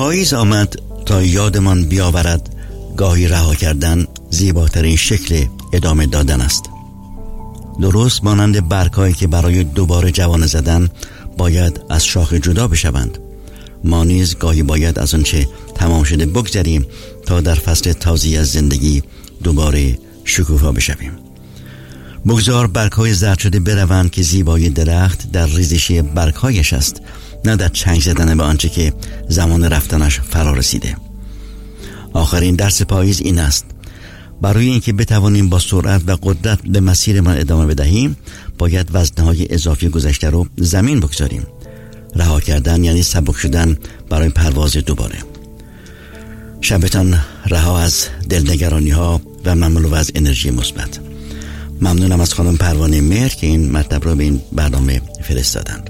پاییز آمد تا یادمان بیاورد گاهی رها کردن زیباترین شکل ادامه دادن است. درست مانند برگ‌هایی که برای دوباره جوانه زدن باید از شاخ جدا بشوند، ما نیز گاهی باید از آنچه تمام شده بگذریم تا در فصل تازه‌ای از زندگی دوباره شکوفا بشویم. بگذار برگ‌های زرد شده بروند که زیبایی درخت در ریزشی برگ‌هایش است، نه در چنگ زدن به آنچه که زمان رفتنش فرا رسیده. آخرین درس پاییز این است: برای اینکه بتوانیم با سرعت و قدرت به مسیرمان ادامه بدهیم باید وزنهای اضافی گذشته رو زمین بگذاریم. رها کردن یعنی سبک شدن برای پرواز دوباره. شبتان رها از دلنگرانی ها و مملو از انرژی مثبت. ممنونم از خانم پروانه مهر که این مطلب رو به این برنامه فرستادند.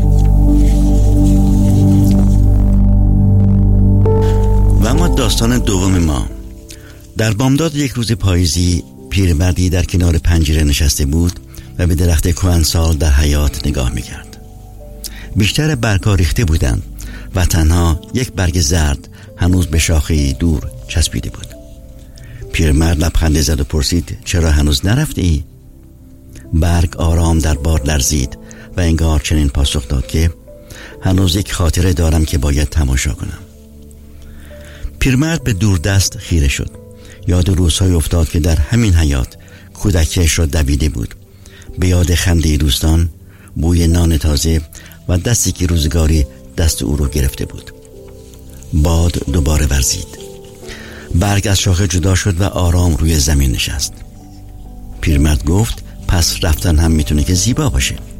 و اما داستان دوم ما. در بامداد یک روز پاییزی پیرمردی در کنار پنجره نشسته بود و به درخت کهنسال در حیاط نگاه میکرد. بیشتر برگ‌ها ریخته بودند و تنها یک برگ زرد هنوز به شاخه‌ای دور چسبیده بود. پیرمرد لبخند زد و پرسید: چرا هنوز نرفته ای؟ برگ آرام در باد لرزید و انگار چنین پاسخ داد که هنوز یک خاطره دارم که باید تماشا کنم. پیرمرد به دوردست خیره شد. یاد روزهای افتاد که در همین حیاط کودکیش را دویده بود. به یاد خنده دوستان، بوی نان تازه و دستی که روزگاری دست او رو گرفته بود. باد دوباره ورزید. برگ از شاخه جدا شد و آرام روی زمین نشست. پیرمرد گفت: پس رفتن هم میتونه که زیبا باشه.